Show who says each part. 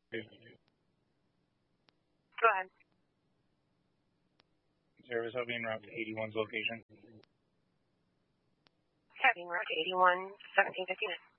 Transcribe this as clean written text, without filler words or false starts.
Speaker 1: Go ahead.
Speaker 2: Service will be en route to 81's location.
Speaker 1: Heading route to 81, 1759.